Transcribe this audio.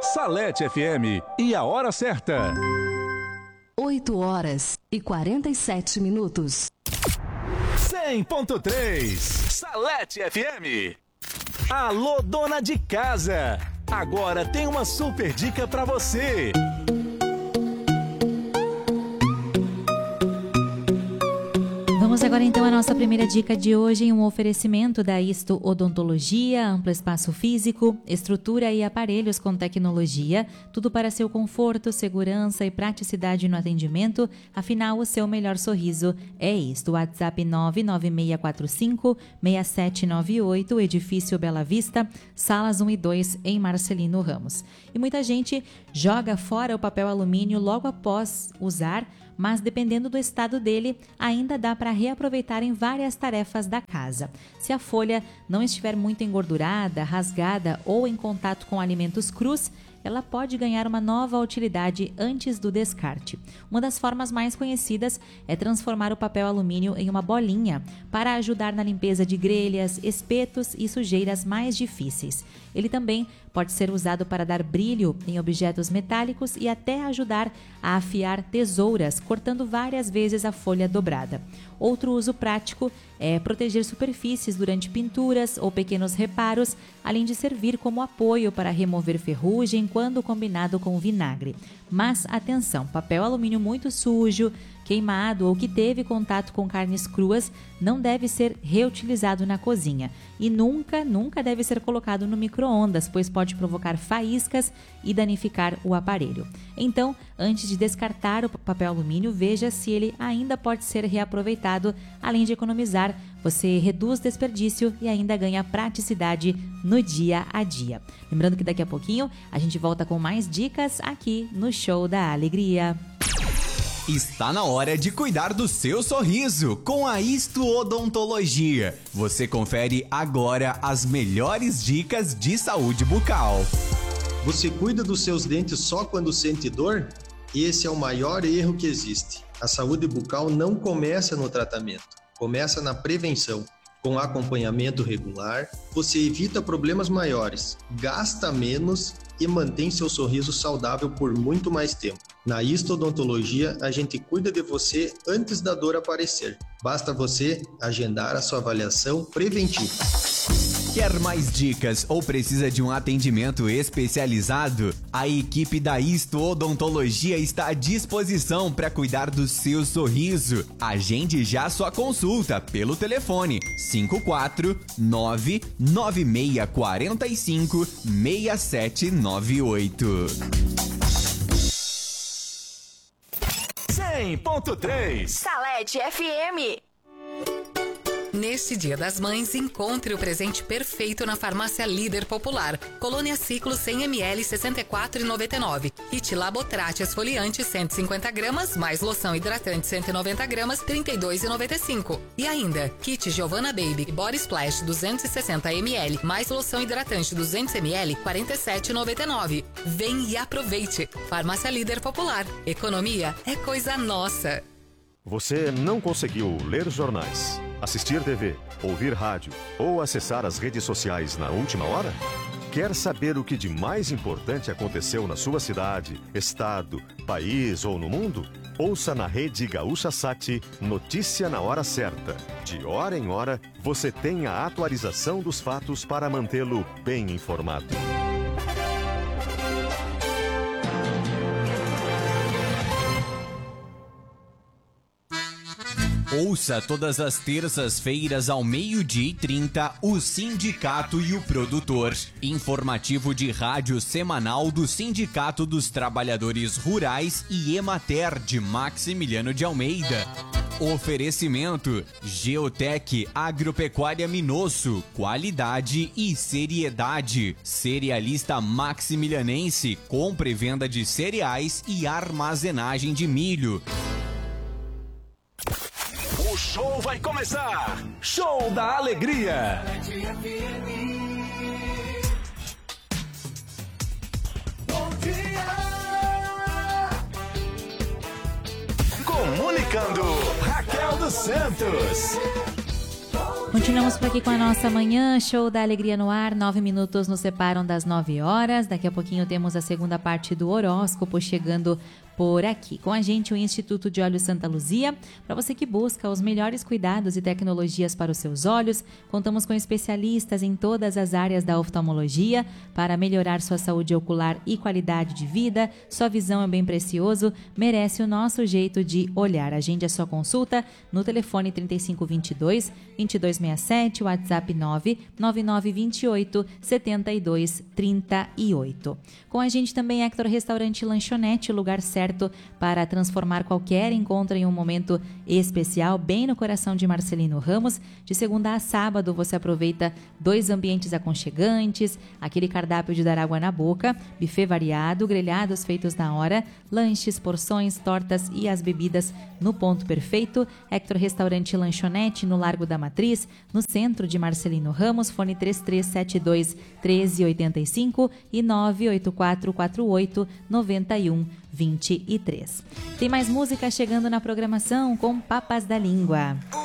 Salete FM e a hora certa. 8h47. 100.3 Salete FM. Alô, dona de casa. Agora tem uma super dica pra você. Vamos agora então à nossa primeira dica de hoje, em um oferecimento da Isto Odontologia, amplo espaço físico, estrutura e aparelhos com tecnologia, tudo para seu conforto, segurança e praticidade no atendimento. Afinal, o seu melhor sorriso é isto. WhatsApp 99645-6798, edifício Bela Vista, salas 1 e 2 em Marcelino Ramos. E muita gente joga fora o papel alumínio logo após usar, mas dependendo do estado dele, ainda dá para reaproveitar em várias tarefas da casa. Se a folha não estiver muito engordurada, rasgada ou em contato com alimentos crus, ela pode ganhar uma nova utilidade antes do descarte. Uma das formas mais conhecidas é transformar o papel alumínio em uma bolinha para ajudar na limpeza de grelhas, espetos e sujeiras mais difíceis. Ele também pode ser usado para dar brilho em objetos metálicos e até ajudar a afiar tesouras, cortando várias vezes a folha dobrada. Outro uso prático é proteger superfícies durante pinturas ou pequenos reparos, além de servir como apoio para remover ferrugem quando combinado com vinagre. Mas atenção, papel alumínio muito sujo, queimado ou que teve contato com carnes cruas não deve ser reutilizado na cozinha e nunca deve ser colocado no micro-ondas, pois pode provocar faíscas e danificar o aparelho. Então, antes de descartar o papel alumínio, veja se ele ainda pode ser reaproveitado. Além de economizar, você reduz desperdício e ainda ganha praticidade no dia a dia. Lembrando que daqui a pouquinho a gente volta com mais dicas aqui no Show da Alegria. Está na hora de cuidar do seu sorriso com a Isto Odontologia. Você confere agora as melhores dicas de saúde bucal. Você cuida dos seus dentes só quando sente dor? Esse é o maior erro que existe. A saúde bucal não começa no tratamento, começa na prevenção. Com acompanhamento regular, você evita problemas maiores, gasta menos e mantém seu sorriso saudável por muito mais tempo. Na Isto Odontologia, a gente cuida de você antes da dor aparecer. Basta você agendar a sua avaliação preventiva. Quer mais dicas ou precisa de um atendimento especializado? A equipe da Isto Odontologia está à disposição para cuidar do seu sorriso. Agende já sua consulta pelo telefone 549-9645-6798. 100.3 Salete FM. Neste Dia das Mães, encontre o presente perfeito na Farmácia Líder Popular. Colônia Ciclo 100 ml, R$ 64,99. Kit Labotrate esfoliante 150 gramas, mais loção hidratante 190 gramas, R$ 32,95. E ainda, Kit Giovanna Baby Body Splash 260 ml, mais loção hidratante 200 ml, R$ 47,99. Vem e aproveite. Farmácia Líder Popular. Economia é coisa nossa. Você não conseguiu ler jornais, assistir TV, ouvir rádio ou acessar as redes sociais na última hora? Quer saber o que de mais importante aconteceu na sua cidade, estado, país ou no mundo? Ouça na Rede Gaúcha Sat Notícia na Hora Certa. De hora em hora, você tem a atualização dos fatos para mantê-lo bem informado. Ouça todas as terças-feiras ao 12h30 o Sindicato e o Produtor. Informativo de rádio semanal do Sindicato dos Trabalhadores Rurais e Emater de Maximiliano de Almeida. Oferecimento Geotec Agropecuária Minosso, qualidade e seriedade. Cerealista Maximilianense, compra e venda de cereais e armazenagem de milho. O show vai começar! Show da Alegria! Bom dia! Comunicando, Raquel dos Santos. Bom Continuamos por aqui com a nossa manhã, show da alegria no ar, 9 minutos nos separam das 9 horas, daqui a pouquinho temos a segunda parte do horóscopo chegando por aqui. Com a gente o Instituto de Olhos Santa Luzia, para você que busca os melhores cuidados e tecnologias para os seus olhos, contamos com especialistas em todas as áreas da oftalmologia para melhorar sua saúde ocular e qualidade de vida. Sua visão é um bem precioso, merece o nosso jeito de olhar. Agende a sua consulta no telefone 3522-2267, WhatsApp 99928-7238. Com a gente também Hector Restaurante e Lanchonete, o lugar certo para transformar qualquer encontro em um momento especial, bem no coração de Marcelino Ramos. De segunda a sábado você aproveita 2 ambientes aconchegantes, aquele cardápio de dar água na boca, buffet variado, grelhados feitos na hora, lanches, porções, tortas e as bebidas no ponto perfeito. Hector Restaurante e Lanchonete no Largo da Matriz, no centro de Marcelino Ramos, fone 3372-1385 e 98448-9123. Tem mais música chegando na programação com Papas da Língua.